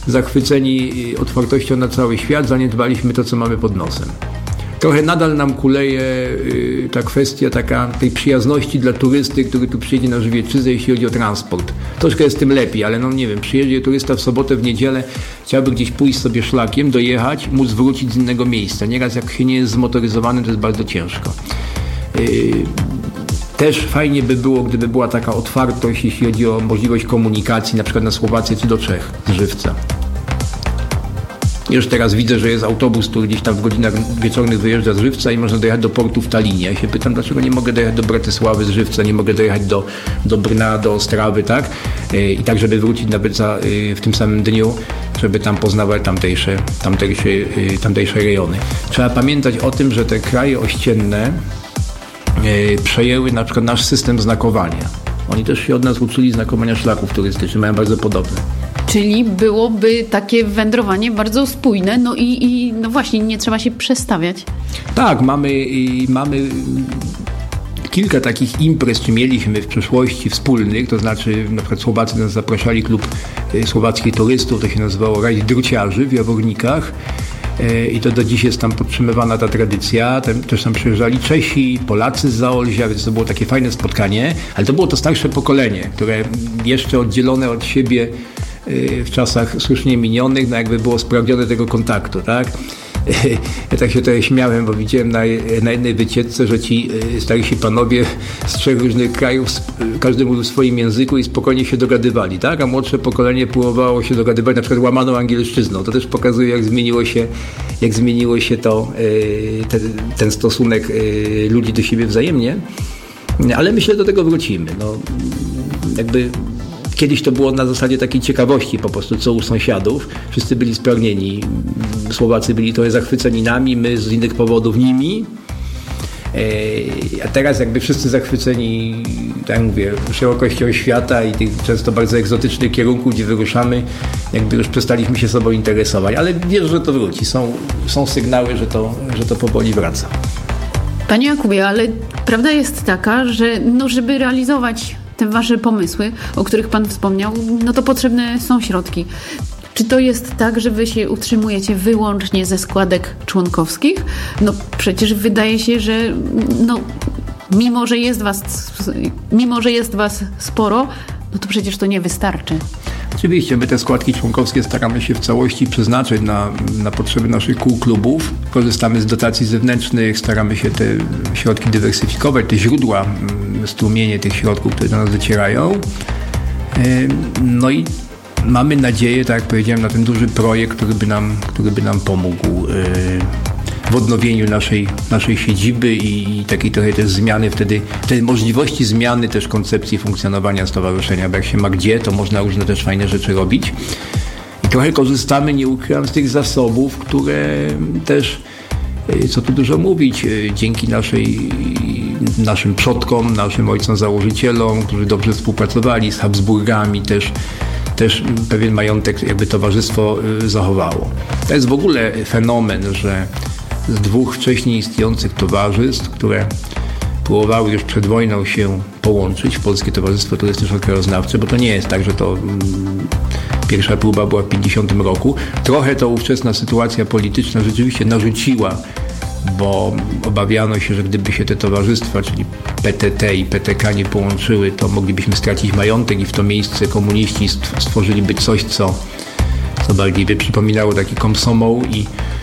zachwyceni otwartością na cały świat, zaniedbaliśmy to, co mamy pod nosem. Trochę nadal nam kuleje ta kwestia tej przyjazności dla turysty, który tu przyjedzie na Żywiecczyznę, jeśli chodzi o transport. Troszkę jest z tym lepiej, ale no nie wiem, przyjedzie turysta w sobotę, w niedzielę, chciałby gdzieś pójść sobie szlakiem, dojechać, móc wrócić z innego miejsca. Nieraz jak się nie jest zmotoryzowanym, to jest bardzo ciężko. Też fajnie by było, gdyby była taka otwartość, jeśli chodzi o możliwość komunikacji, na przykład na Słowację czy do Czech z Żywca. Już teraz widzę, że jest autobus, który gdzieś tam w godzinach wieczornych wyjeżdża z Żywca i można dojechać do portu w Talinie. Ja się pytam, dlaczego nie mogę dojechać do Bratysławy z Żywca, nie mogę dojechać do Brna, do Ostrawy, tak? I tak, żeby wrócić nawet w tym samym dniu, żeby tam poznawać tamtejsze rejony. Trzeba pamiętać o tym, że te kraje ościenne przejęły na przykład nasz system znakowania. Oni też się od nas uczyli znakowania szlaków turystycznych, mają bardzo podobne. Czyli byłoby takie wędrowanie bardzo spójne, no i no właśnie, nie trzeba się przestawiać. Tak, mamy kilka takich imprez, czy mieliśmy w przeszłości wspólnych, to znaczy na przykład Słowacy nas zapraszali, klub słowackich turystów, to się nazywało Rajd Druciarzy w Jawornikach. I to do dziś jest tam podtrzymywana ta tradycja. Też tam przyjeżdżali Czesi, Polacy z Zaolzia, więc to było takie fajne spotkanie, ale to było to starsze pokolenie, które jeszcze oddzielone od siebie w czasach słusznie minionych, no jakby było spragnione tego kontaktu, tak? Ja tak się tutaj śmiałem, bo widziałem na jednej wycieczce, że ci starsi panowie z 3 różnych krajów, każdy mówił w swoim języku i spokojnie się dogadywali, tak? A młodsze pokolenie próbowało się dogadywać na przykład łamaną angielszczyzną. To też pokazuje, jak zmieniło się ten stosunek ludzi do siebie wzajemnie. Ale myślę, że do tego wrócimy. No, jakby kiedyś to było na zasadzie takiej ciekawości po prostu, co u sąsiadów. Wszyscy byli spragnieni. Słowacy byli trochę zachwyceni nami, my z innych powodów nimi. A teraz jakby wszyscy zachwyceni, tak jak mówię, szerokością świata i tych często bardzo egzotycznych kierunków, gdzie wyruszamy, jakby już przestaliśmy się sobą interesować. Ale wierzę, że to wróci. Są sygnały, że to powoli wraca. Panie Jakubie, ale prawda jest taka, że no, żeby realizować te wasze pomysły, o których pan wspomniał, no to potrzebne są środki. Czy to jest tak, że wy się utrzymujecie wyłącznie ze składek członkowskich? No przecież wydaje się, że no, mimo że jest was sporo, no to przecież to nie wystarczy. Oczywiście, my te składki członkowskie staramy się w całości przeznaczyć na potrzeby naszych kół klubów. Korzystamy z dotacji zewnętrznych, staramy się te środki dywersyfikować, te źródła, stłumienie tych środków, które do nas docierają. No i mamy nadzieję, tak jak powiedziałem, na ten duży projekt, który by nam pomógł w odnowieniu naszej siedziby i takiej trochę też zmiany wtedy możliwości zmiany też koncepcji funkcjonowania stowarzyszenia, bo jak się ma gdzie, to można różne też fajne rzeczy robić. I trochę korzystamy, nie ukrywam, z tych zasobów, które też, co tu dużo mówić, dzięki naszym przodkom, naszym ojcom założycielom, którzy dobrze współpracowali z Habsburgami, też pewien majątek jakby towarzystwo zachowało. To jest w ogóle fenomen, że z 2 wcześniej istniejących towarzystw, które próbowały już przed wojną się połączyć w Polskie Towarzystwo Turystyczno-Krajoznawcze, bo to nie jest tak, że to pierwsza próba była w 1950 roku. Trochę to ówczesna sytuacja polityczna rzeczywiście narzuciła, bo obawiano się, że gdyby się te towarzystwa, czyli PTT i PTK nie połączyły, to moglibyśmy stracić majątek i w to miejsce komuniści stworzyliby coś, co bardziej by przypominało taki komsomol i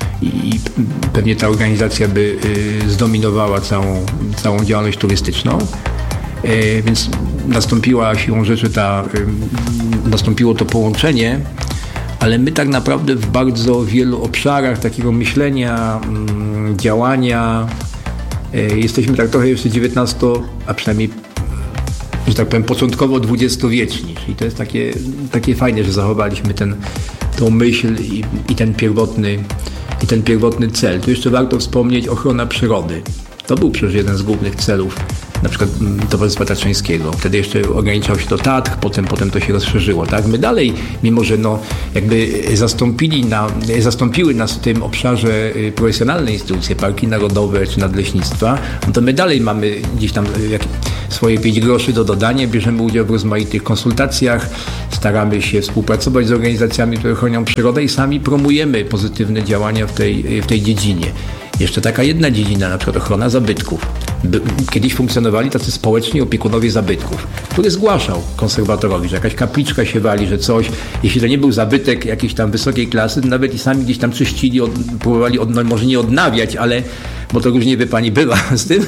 pewnie ta organizacja by zdominowała całą działalność turystyczną. Więc nastąpiła siłą rzeczy nastąpiło to połączenie, ale my tak naprawdę w bardzo wielu obszarach takiego myślenia, działania jesteśmy tak trochę jeszcze a przynajmniej, że tak powiem, początkowo XX-wieczni. Czyli to jest takie fajne, że zachowaliśmy tą myśl i ten pierwotny cel. Tu jeszcze warto wspomnieć ochrona przyrody. To był przecież jeden z głównych celów na przykład Towarzystwa Tatrzańskiego. Wtedy jeszcze ograniczał się do Tatr, potem to się rozszerzyło. Tak? My dalej, mimo że jakby zastąpiły nas w tym obszarze profesjonalne instytucje, parki narodowe czy nadleśnictwa, no to my dalej mamy gdzieś tam swoje 5 groszy do dodania, bierzemy udział w rozmaitych konsultacjach, staramy się współpracować z organizacjami, które chronią przyrodę i sami promujemy pozytywne działania w tej dziedzinie. Jeszcze taka jedna dziedzina, na przykład ochrona zabytków. Kiedyś funkcjonowali tacy społeczni opiekunowie zabytków, który zgłaszał konserwatorowi, że jakaś kapliczka się wali, że coś. Jeśli to nie był zabytek jakiejś tam wysokiej klasy, to nawet i sami gdzieś tam czyścili, próbowali, może nie odnawiać, ale bo to różnie by pani była z tym,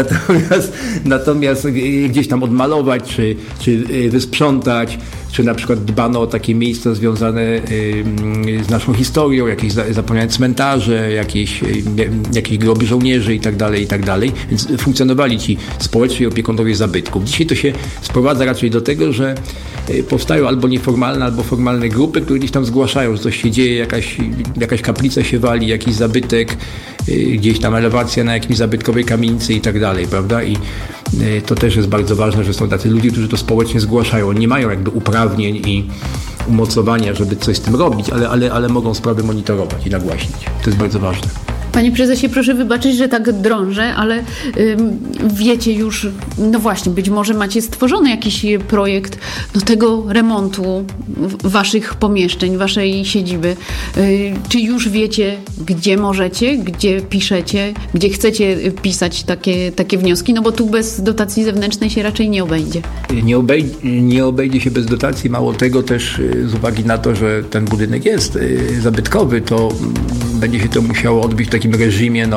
natomiast gdzieś tam odmalować, czy wysprzątać, czy na przykład dbano o takie miejsca związane z naszą historią, jakieś zapomniane cmentarze, jakieś groby żołnierzy i tak dalej. Więc funkcjonowali ci społeczni opiekunowie zabytków. Dzisiaj to się sprowadza raczej do tego, że powstają albo nieformalne, albo formalne grupy, które gdzieś tam zgłaszają, że coś się dzieje, jakaś kaplica się wali, jakiś zabytek, gdzieś tam elewacja na jakimś zabytkowej kamienicy i tak dalej, prawda? I to też jest bardzo ważne, że są tacy ludzie, którzy to społecznie zgłaszają. Oni nie mają jakby uprawnień i umocowania, żeby coś z tym robić, ale mogą sprawy monitorować i nagłaśnić. To jest bardzo ważne. Panie prezesie, proszę wybaczyć, że tak drążę, ale wiecie już, no właśnie, być może macie stworzony jakiś projekt do tego remontu waszych pomieszczeń, waszej siedziby. Czy już wiecie, gdzie możecie, gdzie piszecie, gdzie chcecie pisać takie wnioski? No bo tu bez dotacji zewnętrznej się raczej nie obejdzie. Nie obejdzie się bez dotacji. Mało tego też z uwagi na to, że ten budynek jest zabytkowy, to będzie się to musiało odbyć w takim reżimie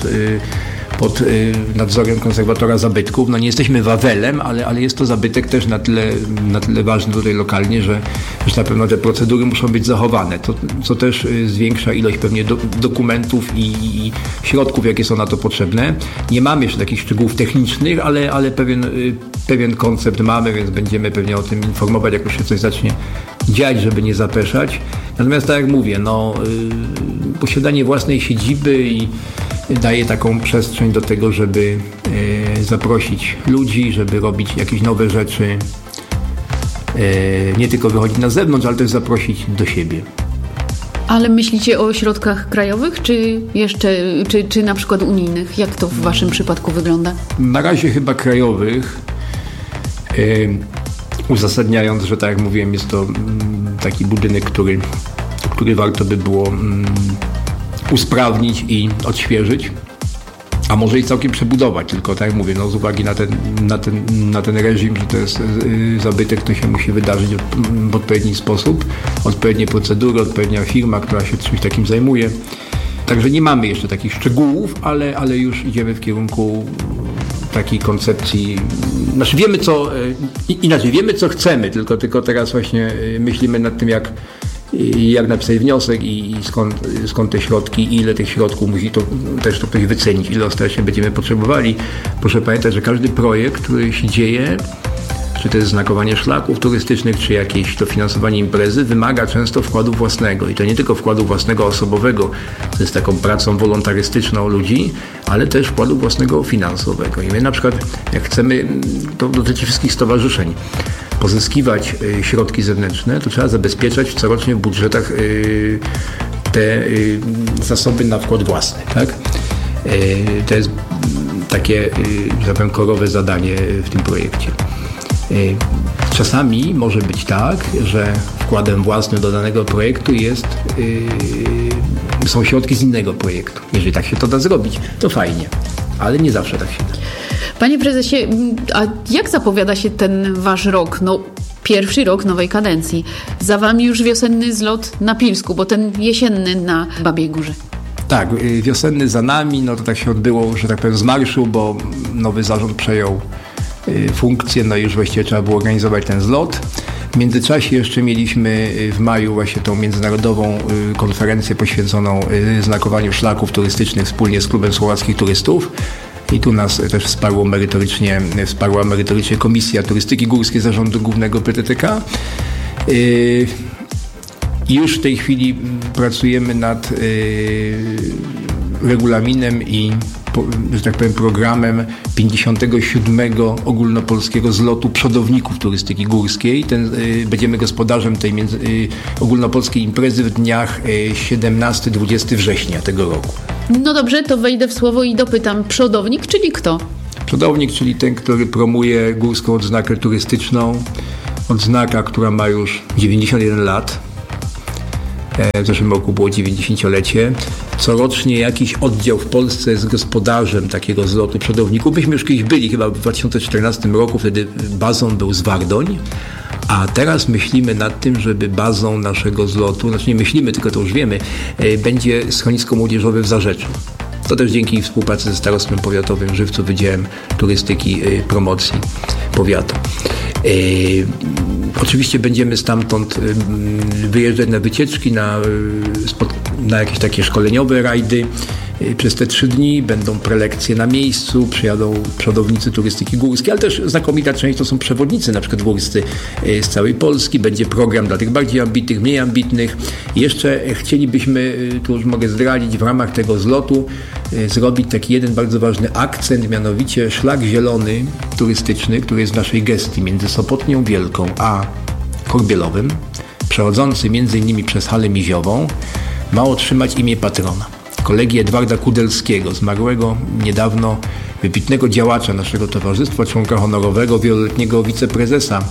pod nadzorem konserwatora zabytków. No nie jesteśmy Wawelem, ale jest to zabytek też na tyle ważny tutaj lokalnie, że na pewno te procedury muszą być zachowane, co też zwiększa ilość pewnie dokumentów i środków, jakie są na to potrzebne. Nie mamy jeszcze takich szczegółów technicznych, ale pewien koncept mamy, więc będziemy pewnie o tym informować, jak już się coś zacznie dziać, żeby nie zapeszać. Natomiast tak jak mówię, posiadanie własnej siedziby i daje taką przestrzeń do tego, żeby zaprosić ludzi, żeby robić jakieś nowe rzeczy, nie tylko wychodzić na zewnątrz, ale też zaprosić do siebie. Ale myślicie o środkach krajowych, czy na przykład unijnych? Jak to w waszym przypadku wygląda? Na razie chyba krajowych, uzasadniając, że tak jak mówiłem, jest to taki budynek, który warto by było usprawnić i odświeżyć, a może i całkiem przebudować, tylko tak jak mówię, z uwagi na ten reżim, że to jest zabytek, to się musi wydarzyć w odpowiedni sposób, odpowiednie procedury, odpowiednia firma, która się czymś takim zajmuje. Także nie mamy jeszcze takich szczegółów, ale już idziemy w kierunku takiej koncepcji. Znaczy wiemy co chcemy, tylko teraz właśnie myślimy nad tym, jak napisać wniosek i skąd te środki, ile tych środków musi to ktoś wycenić, ile ostatecznie będziemy potrzebowali. Proszę pamiętać, że każdy projekt, który się dzieje, czy to jest znakowanie szlaków turystycznych, czy jakieś dofinansowanie imprezy, wymaga często wkładu własnego. I to nie tylko wkładu własnego osobowego, co jest taką pracą wolontarystyczną ludzi, ale też wkładu własnego finansowego. I my na przykład, jak chcemy, to dotyczy wszystkich stowarzyszeń, pozyskiwać środki zewnętrzne, to trzeba zabezpieczać corocznie w budżetach te zasoby na wkład własny. Tak? To jest takie, że tak powiem, korowe zadanie w tym projekcie. Czasami może być tak, że wkładem własnym do danego projektu są środki z innego projektu. Jeżeli tak się to da zrobić, to fajnie, ale nie zawsze tak się da. Panie prezesie, a jak zapowiada się ten wasz rok? Pierwszy rok nowej kadencji. Za wami już wiosenny zlot na Pilsku, bo ten jesienny na Babiej Górze. Tak, wiosenny za nami, to tak się odbyło, że tak powiem, z marszu, bo nowy zarząd przejął funkcję, i już właściwie trzeba było organizować ten zlot. W międzyczasie jeszcze mieliśmy w maju właśnie tą międzynarodową konferencję poświęconą znakowaniu szlaków turystycznych wspólnie z Klubem Słowackich Turystów. I tu nas też wsparła merytorycznie Komisja Turystyki Górskiej Zarządu Głównego PTTK. I już w tej chwili pracujemy nad regulaminem i, że tak powiem, programem 57. ogólnopolskiego zlotu przodowników turystyki górskiej. Będziemy gospodarzem tej ogólnopolskiej imprezy w dniach 17-20 września tego roku. No dobrze, to wejdę w słowo i dopytam. Przodownik, czyli kto? Przodownik, czyli ten, który promuje górską odznakę turystyczną. Odznaka, która ma już 91 lat. W zeszłym roku było 90-lecie. Corocznie jakiś oddział w Polsce jest gospodarzem takiego zlotu przodowników. Myśmy już kiedyś byli, chyba w 2014 roku, wtedy bazą był Zwardoń. A teraz myślimy nad tym, żeby bazą naszego zlotu, znaczy nie myślimy, tylko to już wiemy, będzie schronisko młodzieżowe w Zarzeczu. To też dzięki współpracy ze Starostwem Powiatowym w Żywcu, Wydziałem Turystyki, Promocji Powiatu. Oczywiście będziemy stamtąd wyjeżdżać na wycieczki, na jakieś takie szkoleniowe rajdy. Przez te 3 dni będą prelekcje na miejscu, przyjadą przodownicy turystyki górskiej, ale też znakomita część to są przewodnicy, na przykład górscy z całej Polski. Będzie program dla tych bardziej ambitnych, mniej ambitnych. Jeszcze chcielibyśmy, tu już mogę zdradzić, w ramach tego zlotu zrobić taki jeden bardzo ważny akcent, mianowicie szlak zielony turystyczny, który jest w naszej gestii między Sopotnią Wielką a Korbielowym, przechodzący m.in. przez Halę Miziową, ma otrzymać imię patrona. Kolegi Edwarda Kudelskiego, zmarłego niedawno wybitnego działacza naszego towarzystwa, członka honorowego, wieloletniego wiceprezesa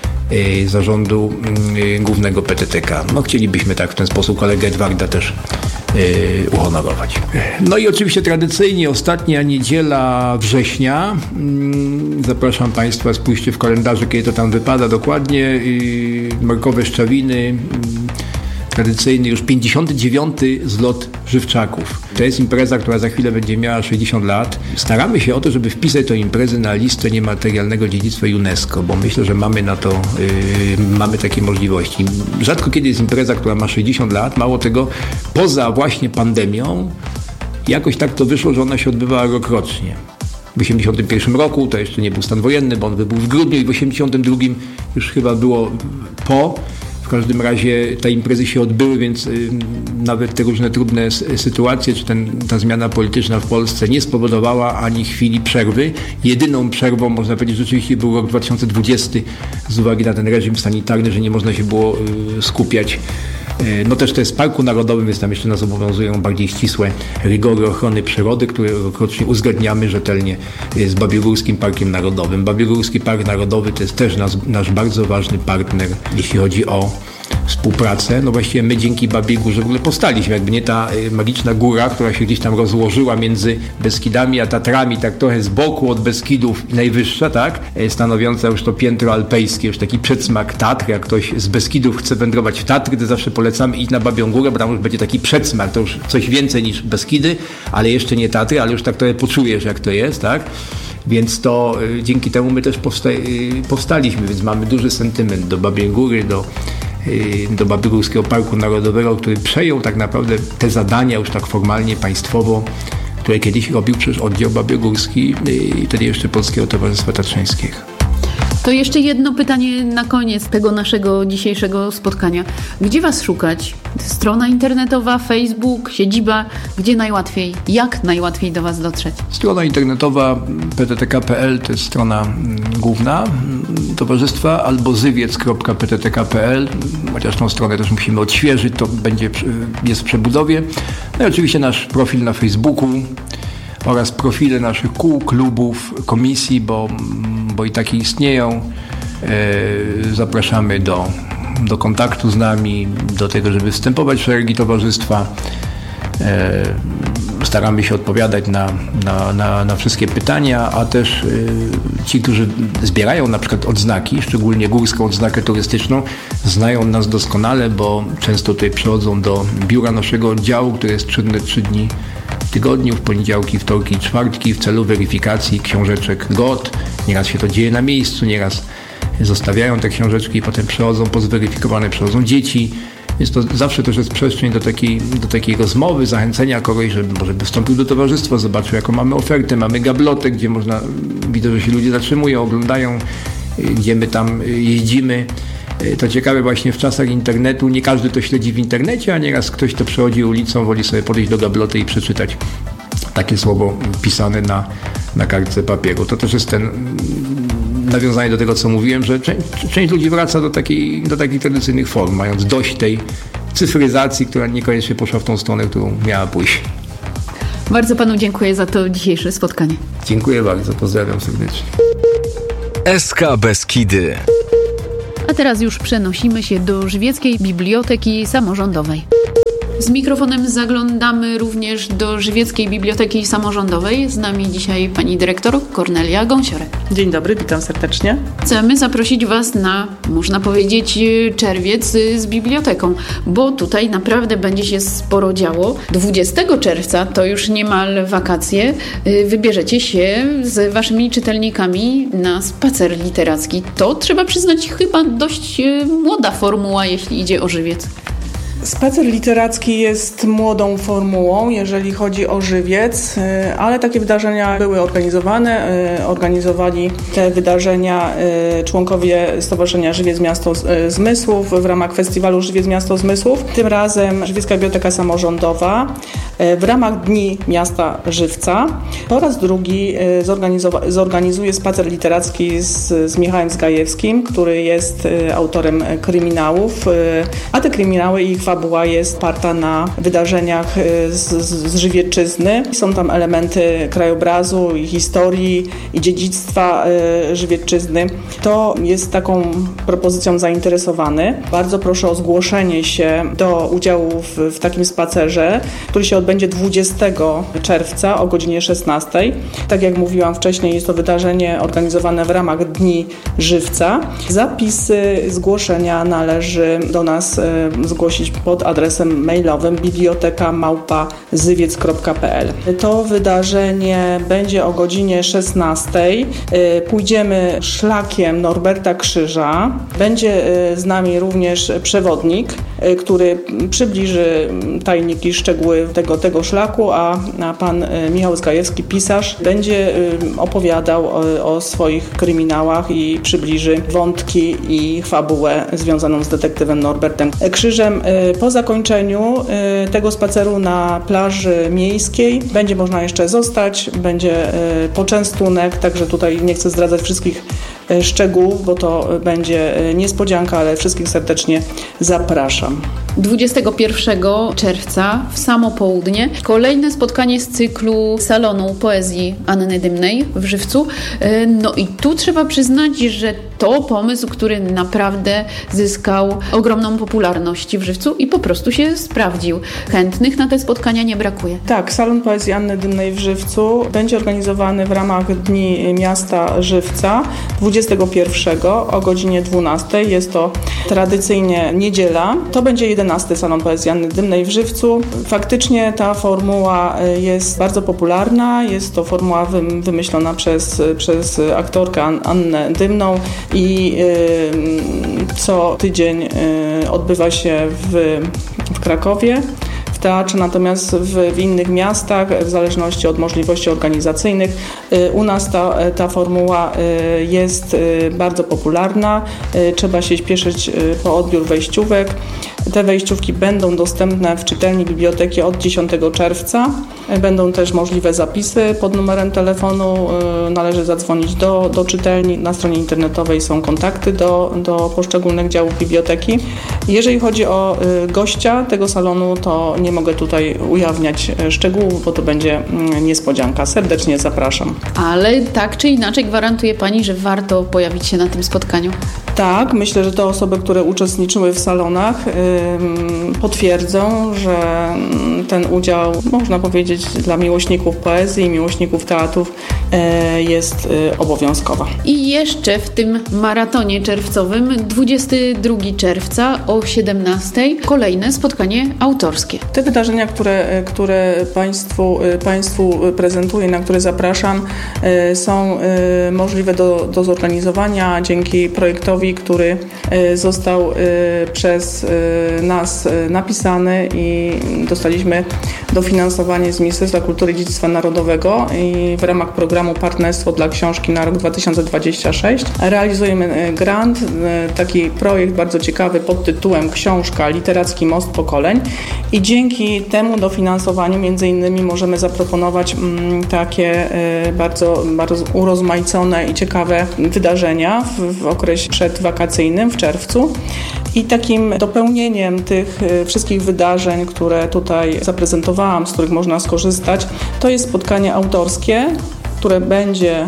zarządu głównego PTTK. Chcielibyśmy tak w ten sposób kolegę Edwarda też uhonorować. No i oczywiście tradycyjnie ostatnia niedziela września. Zapraszam Państwa, spójrzcie w kalendarzu, kiedy to tam wypada dokładnie. Markowe Szczawiny. Tradycyjny już 59. zlot Żywczaków. To jest impreza, która za chwilę będzie miała 60 lat. Staramy się o to, żeby wpisać tę imprezę na listę niematerialnego dziedzictwa UNESCO, bo myślę, że mamy na to, mamy takie możliwości. Rzadko kiedy jest impreza, która ma 60 lat. Mało tego, poza właśnie pandemią, jakoś tak to wyszło, że ona się odbywała rokrocznie. W 1981 roku, to jeszcze nie był stan wojenny, bo on wybuchł w grudniu i w 1982 już chyba było po. W każdym razie te imprezy się odbyły, więc nawet te różne trudne sytuacje, czy ta zmiana polityczna w Polsce nie spowodowała ani chwili przerwy. Jedyną przerwą, można powiedzieć, rzeczywiście był rok 2020 z uwagi na ten reżim sanitarny, że nie można się było skupiać. Też to jest w Parku Narodowym, więc tam jeszcze nas obowiązują bardziej ścisłe rygory ochrony przyrody, które rokrocznie uzgadniamy rzetelnie z Babiogórskim Parkiem Narodowym. Babiogórski Park Narodowy to jest też nasz bardzo ważny partner, jeśli chodzi o współpracę. Właściwie my dzięki Babiej Górze w ogóle powstaliśmy. Jakby nie ta magiczna góra, która się gdzieś tam rozłożyła między Beskidami a Tatrami, tak trochę z boku od Beskidów, najwyższa, tak? Stanowiąca już to piętro alpejskie, już taki przedsmak Tatr. Jak ktoś z Beskidów chce wędrować w Tatry, to zawsze polecamy iść na Babią Górę, bo tam już będzie taki przedsmak. To już coś więcej niż Beskidy, ale jeszcze nie Tatry, ale już tak trochę poczujesz, jak to jest, tak? Więc to dzięki temu my też powstaliśmy, więc mamy duży sentyment do Babiej Góry, do Babiogórskiego Parku Narodowego, który przejął tak naprawdę te zadania już tak formalnie państwowo, które kiedyś robił przecież oddział babiogórski i wtedy jeszcze Polskiego Towarzystwa Tatrzańskiego. To jeszcze jedno pytanie na koniec tego naszego dzisiejszego spotkania. Gdzie Was szukać? Strona internetowa, Facebook, siedziba? Gdzie najłatwiej? Jak najłatwiej do Was dotrzeć? Strona internetowa pttk.pl to jest strona główna towarzystwa, albo zywiec.pttk.pl, chociaż tą stronę też musimy odświeżyć, to jest w przebudowie. No i oczywiście nasz profil na Facebooku oraz profile naszych kół, klubów, komisji, bo i takie istnieją. Zapraszamy do kontaktu z nami, do tego, żeby wstępować w szeregi towarzystwa. Staramy się odpowiadać na wszystkie pytania, a też ci, którzy zbierają na przykład odznaki, szczególnie górską odznakę turystyczną, znają nas doskonale, bo często tutaj przychodzą do biura naszego oddziału, które jest czynne 3 dni w tygodniu, w poniedziałki, wtorki i czwartki w celu weryfikacji książeczek GOT. Nieraz się to dzieje na miejscu, nieraz zostawiają te książeczki i potem przychodzą pozweryfikowane, przychodzą dzieci. Więc to zawsze też jest przestrzeń do takiej rozmowy, zachęcenia kogoś, żeby może by wstąpił do towarzystwa, zobaczył jaką mamy ofertę, mamy gablotę, gdzie widzę, że się ludzie zatrzymują, oglądają, gdzie my tam jeździmy. To ciekawe właśnie w czasach internetu, nie każdy to śledzi w internecie, a nieraz ktoś, kto przechodzi ulicą, woli sobie podejść do gabloty i przeczytać takie słowo pisane na kartce papieru. To też jest nawiązanie do tego, co mówiłem, że część ludzi wraca do takich tradycyjnych form, mając dość tej cyfryzacji, która niekoniecznie poszła w tą stronę, którą miała pójść. Bardzo panu dziękuję za to dzisiejsze spotkanie. Dziękuję bardzo, pozdrawiam serdecznie. SK Beskidy. A teraz już przenosimy się do Żywieckiej Biblioteki Samorządowej. Z mikrofonem zaglądamy również do Żywieckiej Biblioteki Samorządowej. Z nami dzisiaj pani dyrektor Kornelia Gąsiorek. Dzień dobry, witam serdecznie. Chcemy zaprosić Was na, można powiedzieć, czerwiec z biblioteką, bo tutaj naprawdę będzie się sporo działo. 20 czerwca, to już niemal wakacje, wybierzecie się z Waszymi czytelnikami na spacer literacki. To trzeba przyznać chyba dość młoda formuła, jeśli idzie o Żywiec. Spacer literacki jest młodą formułą, jeżeli chodzi o Żywiec, ale takie wydarzenia były organizowane. Organizowali te wydarzenia członkowie Stowarzyszenia Żywiec Miasto Zmysłów w ramach festiwalu Żywiec Miasto Zmysłów. Tym razem Żywiecka Biblioteka Samorządowa w ramach Dni Miasta Żywca po raz drugi zorganizuje spacer literacki z Michałem Zgajewskim, który jest autorem kryminałów, a te kryminały i ich fabuła jest oparta na wydarzeniach z Żywiecczyzny. Są tam elementy krajobrazu i historii i dziedzictwa Żywiecczyzny. To jest taką propozycją zainteresowany. Bardzo proszę o zgłoszenie się do udziału w takim spacerze, który się odbędzie 20 czerwca o godzinie 16. Tak jak mówiłam wcześniej, jest to wydarzenie organizowane w ramach Dni Żywca. Zapisy zgłoszenia należy do nas zgłosić pod adresem mailowym biblioteka@zywiec.pl. To wydarzenie będzie o godzinie 16. Pójdziemy szlakiem Norberta Krzyża. Będzie z nami również przewodnik, który przybliży tajniki, szczegóły tego szlaku, a pan Michał Zgajewski, pisarz, będzie opowiadał o swoich kryminałach i przybliży wątki i fabułę związaną z detektywem Norbertem Krzyżem. Po zakończeniu tego spaceru na plaży miejskiej będzie można jeszcze zostać, będzie poczęstunek, także tutaj nie chcę zdradzać wszystkich szczegółów, bo to będzie niespodzianka, ale wszystkich serdecznie zapraszam. 21 czerwca w samo południe kolejne spotkanie z cyklu Salonu Poezji Anny Dymnej w Żywcu. No i tu trzeba przyznać, że to pomysł, który naprawdę zyskał ogromną popularność w Żywcu i po prostu się sprawdził. Chętnych na te spotkania nie brakuje. Tak, Salon Poezji Anny Dymnej w Żywcu będzie organizowany w ramach Dni Miasta Żywca 21 o godzinie 12. Jest to tradycyjnie niedziela. To będzie 11 Salon Poezji Anny Dymnej w Żywcu. Faktycznie ta formuła jest bardzo popularna. Jest to formuła wymyślona przez aktorkę Annę Dymną i co tydzień odbywa się w Krakowie. Teatrze, natomiast w innych miastach, w zależności od możliwości organizacyjnych, u nas ta formuła jest bardzo popularna. Trzeba się śpieszyć po odbiór wejściówek. Te wejściówki będą dostępne w czytelni biblioteki od 10 czerwca. Będą też możliwe zapisy pod numerem telefonu. Należy zadzwonić do czytelni. Na stronie internetowej są kontakty do poszczególnych działów biblioteki. Jeżeli chodzi o gościa tego salonu, to nie mogę tutaj ujawniać szczegółów, bo to będzie niespodzianka. Serdecznie zapraszam. Ale tak czy inaczej gwarantuje Pani, że warto pojawić się na tym spotkaniu? Tak, myślę, że te osoby, które uczestniczyły w salonach, potwierdzą, że ten udział, można powiedzieć, dla miłośników poezji i miłośników teatrów jest obowiązkowa. I jeszcze w tym maratonie czerwcowym 22 czerwca o 17 kolejne spotkanie autorskie. Te wydarzenia, które Państwu prezentuję, na które zapraszam, są możliwe do zorganizowania dzięki projektowi, który został przez nas napisany i dostaliśmy dofinansowanie z Ministerstwa Kultury i Dziedzictwa Narodowego i w ramach programu programu Partnerstwo dla Książki na rok 2026. Realizujemy grant, taki projekt bardzo ciekawy pod tytułem Książka, literacki most pokoleń i dzięki temu dofinansowaniu między innymi możemy zaproponować takie bardzo urozmaicone i ciekawe wydarzenia w okresie przedwakacyjnym w czerwcu. I takim dopełnieniem tych wszystkich wydarzeń, które tutaj zaprezentowałam, z których można skorzystać, to jest spotkanie autorskie, które będzie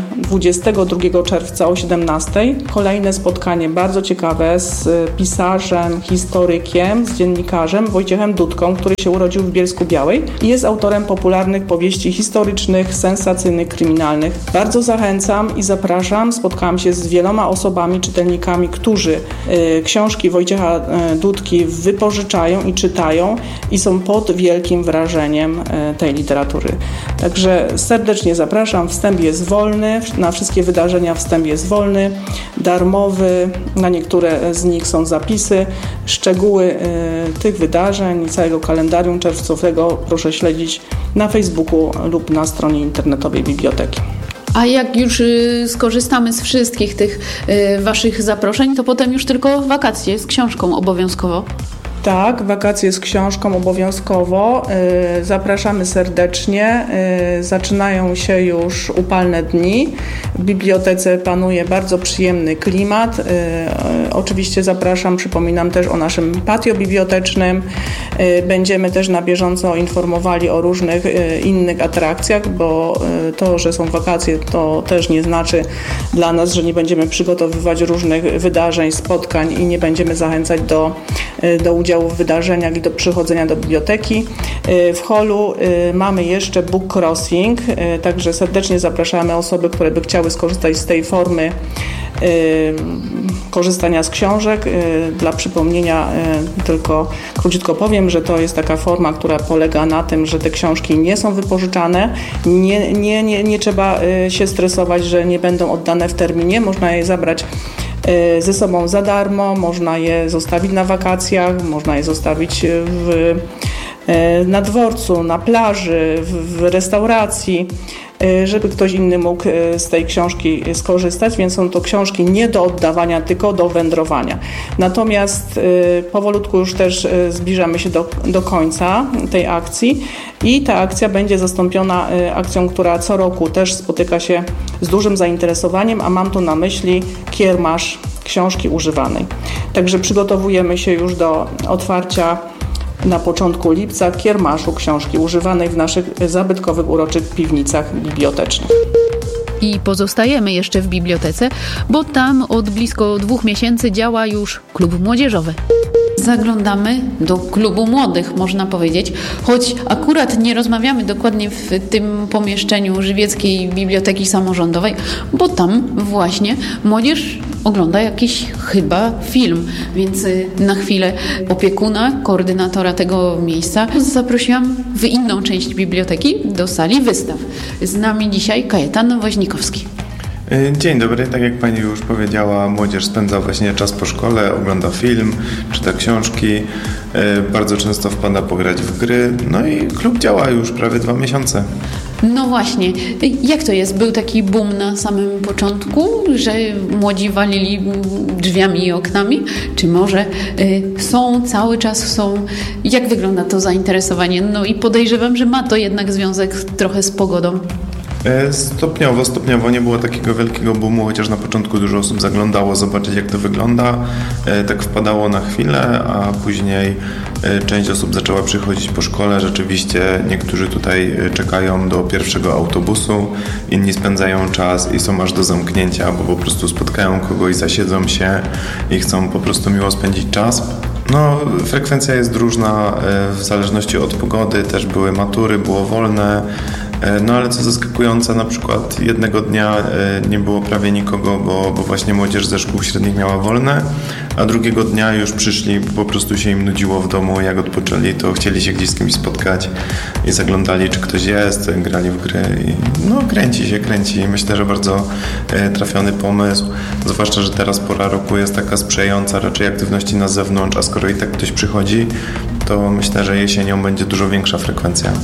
22 czerwca o 17. Kolejne spotkanie bardzo ciekawe z pisarzem, historykiem, z dziennikarzem Wojciechem Dudką, który się urodził w Bielsku-Białej i jest autorem popularnych powieści historycznych, sensacyjnych, kryminalnych. Bardzo zachęcam i zapraszam. Spotkałam się z wieloma osobami, czytelnikami, którzy książki Wojciecha Dudki wypożyczają i czytają i są pod wielkim wrażeniem tej literatury. Także serdecznie zapraszam. Wstęp jest wolny, na wszystkie wydarzenia wstęp jest wolny, darmowy, na niektóre z nich są zapisy. Szczegóły tych wydarzeń i całego kalendarium czerwcowego proszę śledzić na Facebooku lub na stronie internetowej biblioteki. A jak już skorzystamy z wszystkich tych Waszych zaproszeń, to potem już tylko wakacje z książką obowiązkowo? Tak, wakacje z książką obowiązkowo. Zapraszamy serdecznie. Zaczynają się już upalne dni. W bibliotece panuje bardzo przyjemny klimat. Oczywiście zapraszam, przypominam też o naszym patio bibliotecznym. Będziemy też na bieżąco informowali o różnych innych atrakcjach, bo to, że są wakacje, to też nie znaczy dla nas, że nie będziemy przygotowywać różnych wydarzeń, spotkań i nie będziemy zachęcać do udziału w wydarzeniach i do przychodzenia do biblioteki. W holu mamy jeszcze book crossing, także serdecznie zapraszamy osoby, które by chciały skorzystać z tej formy korzystania z książek. Dla przypomnienia tylko króciutko powiem, że to jest taka forma, która polega na tym, że te książki nie są wypożyczane. Nie trzeba się stresować, że nie będą oddane w terminie. Można je zabrać ze sobą za darmo, można je zostawić na wakacjach, można je zostawić na dworcu, na plaży, w restauracji, żeby ktoś inny mógł z tej książki skorzystać, więc są to książki nie do oddawania, tylko do wędrowania. Natomiast powolutku już też zbliżamy się do końca tej akcji i ta akcja będzie zastąpiona akcją, która co roku też spotyka się z dużym zainteresowaniem, a mam tu na myśli kiermasz książki używanej. Także przygotowujemy się już do otwarcia na początku lipca kiermaszu książki używanej w naszych zabytkowych, uroczych piwnicach bibliotecznych. I pozostajemy jeszcze w bibliotece, bo tam od blisko 2 miesięcy działa już klub młodzieżowy. Zaglądamy do klubu młodych, można powiedzieć, choć akurat nie rozmawiamy dokładnie w tym pomieszczeniu Żywieckiej Biblioteki Samorządowej, bo tam właśnie młodzież ogląda jakiś chyba film, więc na chwilę opiekuna, koordynatora tego miejsca zaprosiłam w inną część biblioteki, do sali wystaw. Z nami dzisiaj Kajetan Woźnikowski. Dzień dobry, tak jak Pani już powiedziała, młodzież spędza właśnie czas po szkole, ogląda film, czyta książki, bardzo często wpada pograć w gry, no i klub działa już prawie 2 miesiące. No właśnie, jak to jest? Był taki boom na samym początku, że młodzi walili drzwiami i oknami? Czy może cały czas są? Jak wygląda to zainteresowanie? No i podejrzewam, że ma to jednak związek trochę z pogodą. Stopniowo nie było takiego wielkiego boomu, chociaż na początku dużo osób zaglądało zobaczyć, jak to wygląda. Tak wpadało na chwilę, a później część osób zaczęła przychodzić po szkole. Rzeczywiście niektórzy tutaj czekają do pierwszego autobusu, inni spędzają czas i są aż do zamknięcia, bo po prostu spotkają kogoś, zasiedzą się i chcą po prostu miło spędzić czas. No, frekwencja jest różna w zależności od pogody, też były matury, było wolne. No ale co zaskakujące, na przykład jednego dnia nie było prawie nikogo, bo właśnie młodzież ze szkół średnich miała wolne, a drugiego dnia już przyszli, po prostu się im nudziło w domu, jak odpoczęli, to chcieli się gdzieś z kimś spotkać i zaglądali, czy ktoś jest, grali w gry i no kręci. Myślę, że bardzo trafiony pomysł, zwłaszcza, że teraz pora roku jest taka sprzyjająca raczej aktywności na zewnątrz, a skoro i tak ktoś przychodzi, to myślę, że jesienią będzie dużo większa frekwencja.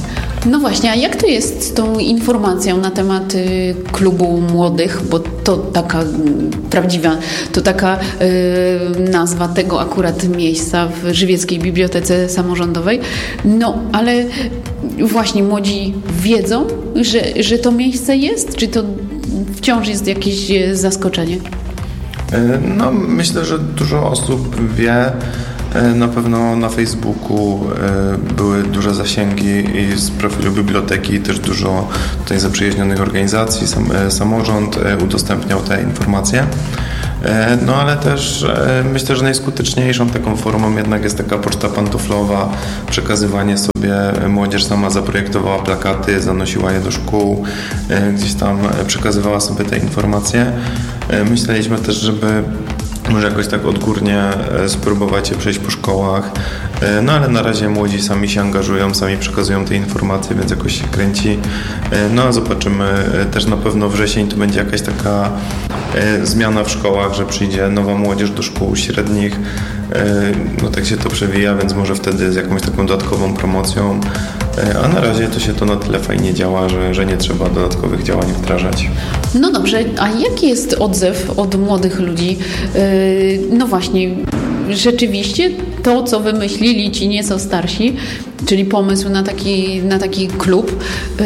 No właśnie, a jak to jest z tą informacją na temat klubu młodych, bo to taka prawdziwa, to taka nazwa tego akurat miejsca w Żywieckiej Bibliotece Samorządowej. No, ale właśnie młodzi wiedzą, że to miejsce jest, czy to wciąż jest jakieś zaskoczenie? No, myślę, że dużo osób wie. Na pewno na Facebooku były duże zasięgi i z profilu biblioteki też dużo tutaj zaprzyjaźnionych organizacji, samorząd udostępniał te informacje. No ale też myślę, że najskuteczniejszą taką formą jednak jest taka poczta pantoflowa, przekazywanie sobie. Młodzież sama zaprojektowała plakaty, zanosiła je do szkół, gdzieś tam przekazywała sobie te informacje. Myśleliśmy też, żeby może jakoś tak odgórnie spróbować je przejść po szkołach, no ale na razie młodzi sami się angażują, sami przekazują te informacje, więc jakoś się kręci. No a zobaczymy, też na pewno wrzesień to będzie jakaś taka zmiana w szkołach, że przyjdzie nowa młodzież do szkół średnich, no tak się to przewija, więc może wtedy z jakąś taką dodatkową promocją, a na razie to na tyle fajnie działa, że nie trzeba dodatkowych działań wdrażać. No dobrze, a jaki jest odzew od młodych ludzi? No właśnie, rzeczywiście to, co wymyślili ci nieco starsi, czyli pomysł na taki klub,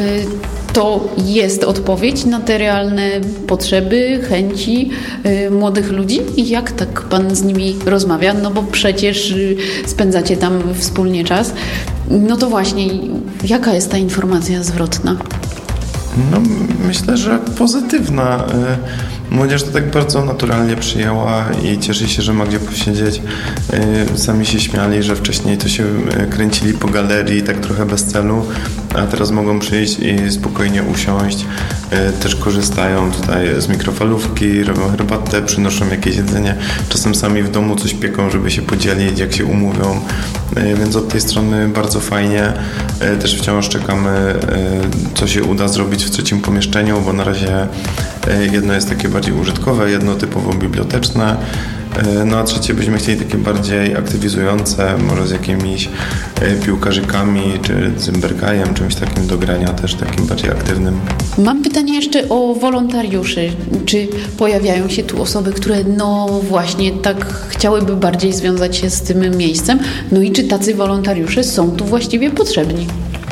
to jest odpowiedź na te realne potrzeby, chęci młodych ludzi? I jak tak pan z nimi rozmawia? No bo przecież spędzacie tam wspólnie czas. No to właśnie, jaka jest ta informacja zwrotna? No, myślę, że pozytywna. Młodzież to tak bardzo naturalnie przyjęła i cieszy się, że ma gdzie posiedzieć. Sami się śmiali, że wcześniej to się kręcili po galerii tak trochę bez celu, a teraz mogą przyjść i spokojnie usiąść. Też korzystają tutaj z mikrofalówki, robią herbatę, przynoszą jakieś jedzenie. Czasem sami w domu coś pieką, żeby się podzielić, jak się umówią. Więc od tej strony bardzo fajnie. Też wciąż czekamy, co się uda zrobić w trzecim pomieszczeniu, bo na razie jedno jest takie bardziej użytkowe, jedno typowo biblioteczne, no a trzecie byśmy chcieli takie bardziej aktywizujące, może z jakimiś piłkarzykami, czy zymberkajem, czymś takim do grania też takim bardziej aktywnym. Mam pytanie jeszcze o wolontariuszy. Czy pojawiają się tu osoby, które no właśnie tak chciałyby bardziej związać się z tym miejscem? No i czy tacy wolontariusze są tu właściwie potrzebni?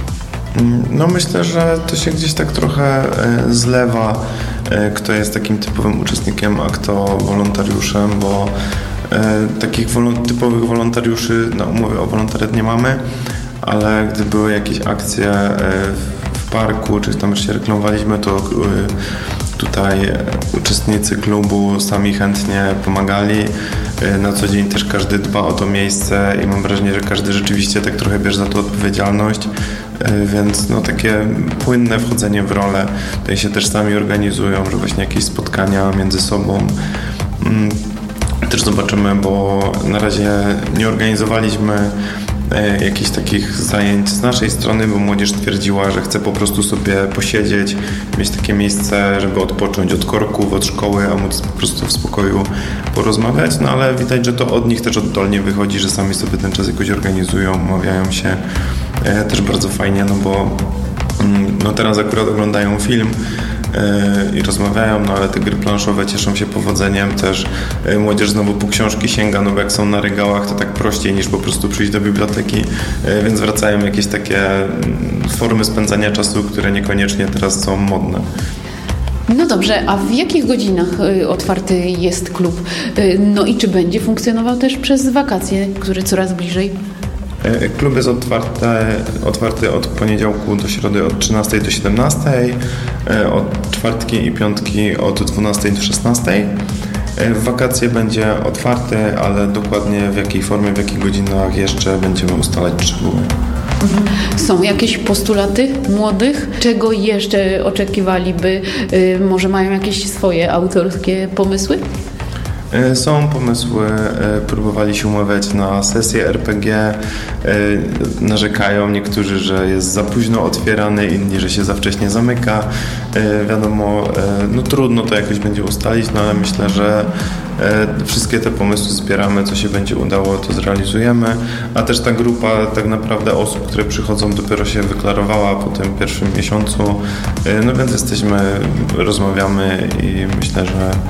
No myślę, że to się gdzieś tak trochę zlewa, kto jest takim typowym uczestnikiem, a kto wolontariuszem, bo takich typowych wolontariuszy na umowie o wolontariat nie mamy, ale gdy były jakieś akcje w parku, czy tam już się reklamowaliśmy, to tutaj uczestnicy klubu sami chętnie pomagali. Na co dzień też każdy dba o to miejsce i mam wrażenie, że każdy rzeczywiście tak trochę bierze za to odpowiedzialność, więc no takie płynne wchodzenie w rolę. Tutaj się też sami organizują, że właśnie jakieś spotkania między sobą. Też zobaczymy, bo na razie nie organizowaliśmy jakichś takich zajęć z naszej strony, bo młodzież twierdziła, że chce po prostu sobie posiedzieć, mieć takie miejsce, żeby odpocząć od korków, od szkoły, a móc po prostu w spokoju porozmawiać, no ale widać, że to od nich też oddolnie wychodzi, że sami sobie ten czas jakoś organizują, umawiają się. Też bardzo fajnie, no bo no teraz akurat oglądają film i rozmawiają, no ale te gry planszowe cieszą się powodzeniem. Też młodzież znowu po książki sięga, no bo jak są na regałach, to tak prościej niż po prostu przyjść do biblioteki, więc wracają jakieś takie formy spędzania czasu, które niekoniecznie teraz są modne. No dobrze, a w jakich godzinach otwarty jest klub? No i czy będzie funkcjonował też przez wakacje, które coraz bliżej? Klub jest otwarty od poniedziałku do środy od 13 do 17, od czwartki i piątki od 12 do 16. W wakacje będzie otwarty, ale dokładnie w jakiej formie, w jakich godzinach jeszcze będziemy ustalać szczegóły. Są jakieś postulaty młodych? Czego jeszcze oczekiwaliby? Może mają jakieś swoje autorskie pomysły? Są pomysły, próbowali się umawiać na sesję RPG, narzekają niektórzy, że jest za późno otwierany, inni, że się za wcześnie zamyka. Wiadomo, no trudno to jakoś będzie ustalić, no ale myślę, że wszystkie te pomysły zbieramy, co się będzie udało, to zrealizujemy, a też ta grupa tak naprawdę osób, które przychodzą, dopiero się wyklarowała po tym pierwszym miesiącu, no więc rozmawiamy i myślę,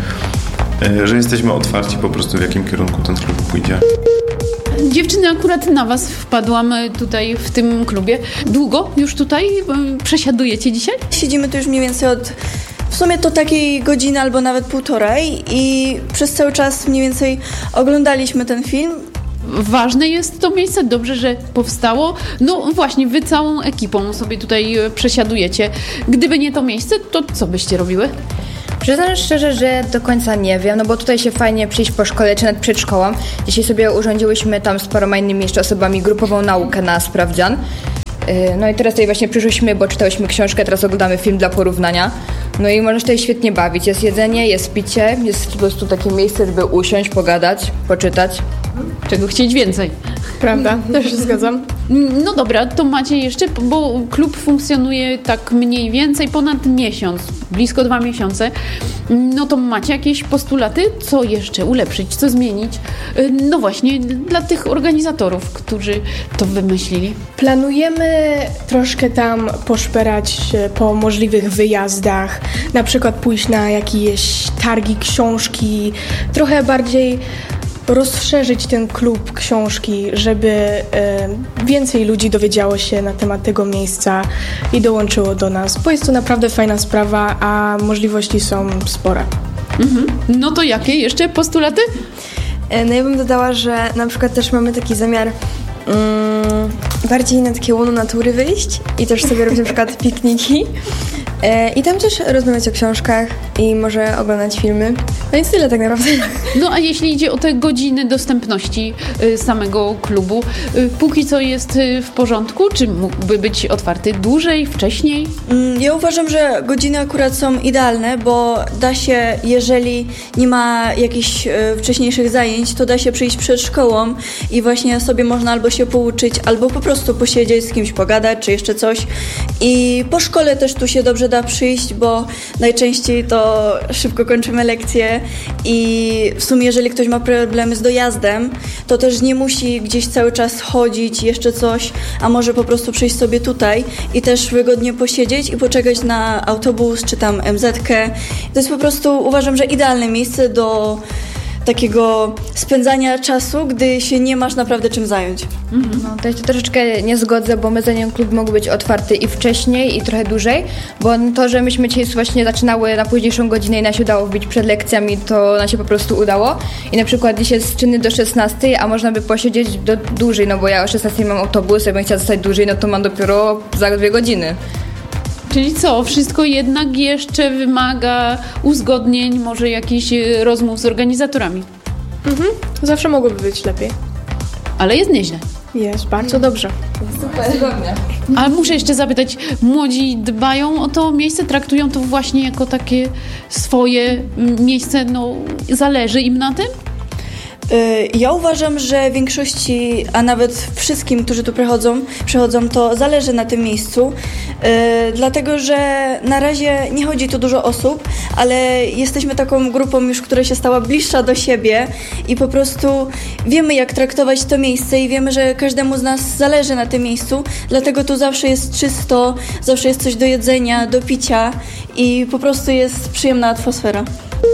że jesteśmy otwarci po prostu, w jakim kierunku ten klub pójdzie. Dziewczyny, akurat na was wpadłam tutaj w tym klubie. Długo już tutaj przesiadujecie dzisiaj? Siedzimy tu już mniej więcej od w sumie to takiej godziny albo nawet półtorej i przez cały czas mniej więcej oglądaliśmy ten film. Ważne jest to miejsce, dobrze, że powstało. No właśnie, wy całą ekipą sobie tutaj przesiadujecie. Gdyby nie to miejsce, to co byście robiły? Przyznam szczerze, że do końca nie wiem, no bo tutaj się fajnie przyjść po szkole czy nawet przed szkołą. Dzisiaj sobie urządziłyśmy tam z paroma innymi jeszcze osobami grupową naukę na sprawdzian. No i teraz tutaj właśnie przyszłyśmy, bo czytałyśmy książkę, teraz oglądamy film dla porównania. No i można się tutaj świetnie bawić. Jest jedzenie, jest picie, jest po prostu takie miejsce, żeby usiąść, pogadać, poczytać. Czego chcieć więcej. Prawda, też się zgadzam. No dobra, to macie jeszcze, bo klub funkcjonuje tak mniej więcej ponad miesiąc, blisko 2 miesiące. No to macie jakieś postulaty, co jeszcze ulepszyć, co zmienić? No właśnie, dla tych organizatorów, którzy to wymyślili. Planujemy troszkę tam poszperać po możliwych wyjazdach, na przykład pójść na jakieś targi książki, trochę bardziej rozszerzyć ten klub książki, żeby więcej ludzi dowiedziało się na temat tego miejsca i dołączyło do nas, bo jest to naprawdę fajna sprawa, a możliwości są spore. No to jakie jeszcze postulaty? No ja bym dodała, że na przykład też mamy taki zamiar bardziej na takie łono natury wyjść i też sobie robić na przykład pikniki i tam też rozmawiać o książkach i może oglądać filmy. No i tyle tak naprawdę. No a jeśli idzie o te godziny dostępności samego klubu, póki co jest w porządku? Czy mógłby być otwarty dłużej, wcześniej? Ja uważam, że godziny akurat są idealne, bo da się, jeżeli nie ma jakichś wcześniejszych zajęć, to da się przyjść przed szkołą i właśnie sobie można albo się pouczyć, albo po prostu posiedzieć z kimś, pogadać, czy jeszcze coś. I po szkole też tu się dobrze da przyjść, bo najczęściej to szybko kończymy lekcje i w sumie jeżeli ktoś ma problemy z dojazdem, to też nie musi gdzieś cały czas chodzić, jeszcze coś, a może po prostu przyjść sobie tutaj i też wygodnie posiedzieć i poczekać na autobus, czy tam MZ-kę. To jest po prostu, uważam, że idealne miejsce do takiego spędzania czasu, gdy się nie masz naprawdę czym zająć. No, to ja się troszeczkę nie zgodzę, bo my zdaniem klub mógł być otwarty i wcześniej, i trochę dłużej, bo to, że myśmy dzisiaj właśnie zaczynały na późniejszą godzinę i nam się udało wbić przed lekcjami, to nam się po prostu udało. I na przykład dzisiaj jest czynny do 16, a można by posiedzieć dłużej, no bo ja o 16 mam autobus, jakbym chciała zostać dłużej, no to mam dopiero za 2 godziny. Czyli co, wszystko jednak jeszcze wymaga uzgodnień, może jakichś rozmów z organizatorami? Zawsze mogłoby być lepiej. Ale jest nieźle. Jest bardzo dobrze. Super, zgodnie. Ale muszę jeszcze zapytać, młodzi dbają o to miejsce, traktują to właśnie jako takie swoje miejsce, no zależy im na tym? Ja uważam, że większości, a nawet wszystkim, którzy tu przychodzą, to zależy na tym miejscu, dlatego że na razie nie chodzi tu dużo osób, ale jesteśmy taką grupą już, która się stała bliższa do siebie i po prostu wiemy, jak traktować to miejsce i wiemy, że każdemu z nas zależy na tym miejscu, dlatego tu zawsze jest czysto, zawsze jest coś do jedzenia, do picia i po prostu jest przyjemna atmosfera.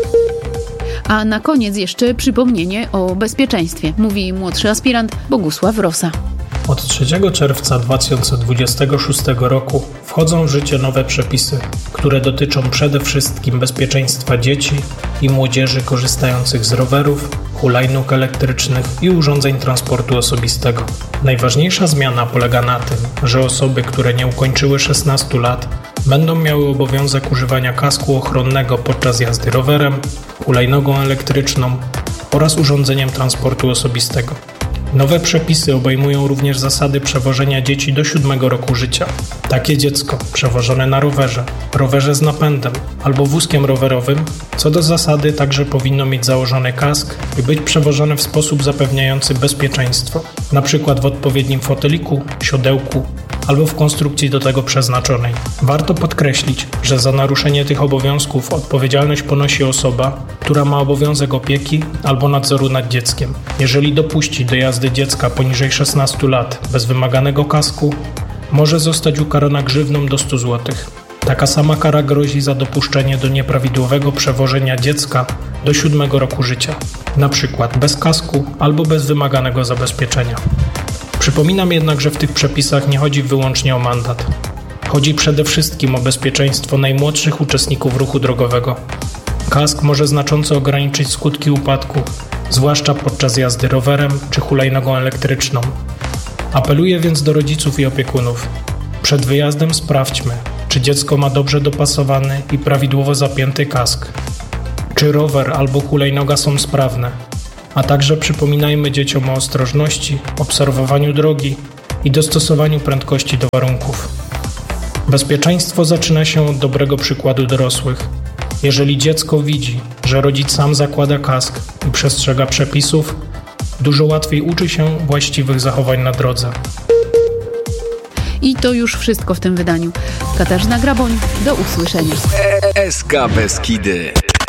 A na koniec jeszcze przypomnienie o bezpieczeństwie, mówi młodszy aspirant Bogusław Rosa. Od 3 czerwca 2026 roku wchodzą w życie nowe przepisy, które dotyczą przede wszystkim bezpieczeństwa dzieci i młodzieży korzystających z rowerów, hulajnóg elektrycznych i urządzeń transportu osobistego. Najważniejsza zmiana polega na tym, że osoby, które nie ukończyły 16 lat, będą miały obowiązek używania kasku ochronnego podczas jazdy rowerem, hulajnogą elektryczną oraz urządzeniem transportu osobistego. Nowe przepisy obejmują również zasady przewożenia dzieci do 7 roku życia. Takie dziecko przewożone na rowerze z napędem albo wózkiem rowerowym, co do zasady także powinno mieć założony kask i być przewożone w sposób zapewniający bezpieczeństwo, np. w odpowiednim foteliku, siodełku albo w konstrukcji do tego przeznaczonej. Warto podkreślić, że za naruszenie tych obowiązków odpowiedzialność ponosi osoba, która ma obowiązek opieki albo nadzoru nad dzieckiem. Jeżeli dopuści do jazdy dziecka poniżej 16 lat bez wymaganego kasku, może zostać ukarana grzywną do 100 zł. Taka sama kara grozi za dopuszczenie do nieprawidłowego przewożenia dziecka do 7 roku życia, np. bez kasku albo bez wymaganego zabezpieczenia. Przypominam jednak, że w tych przepisach nie chodzi wyłącznie o mandat. Chodzi przede wszystkim o bezpieczeństwo najmłodszych uczestników ruchu drogowego. Kask może znacząco ograniczyć skutki upadku, zwłaszcza podczas jazdy rowerem czy hulajnogą elektryczną. Apeluję więc do rodziców i opiekunów. Przed wyjazdem sprawdźmy, czy dziecko ma dobrze dopasowany i prawidłowo zapięty kask, czy rower albo hulajnoga są sprawne, a także przypominajmy dzieciom o ostrożności, obserwowaniu drogi i dostosowaniu prędkości do warunków. Bezpieczeństwo zaczyna się od dobrego przykładu dorosłych. Jeżeli dziecko widzi, że rodzic sam zakłada kask i przestrzega przepisów, dużo łatwiej uczy się właściwych zachowań na drodze. I to już wszystko w tym wydaniu. Katarzyna Graboń, do usłyszenia. SK Beskidy.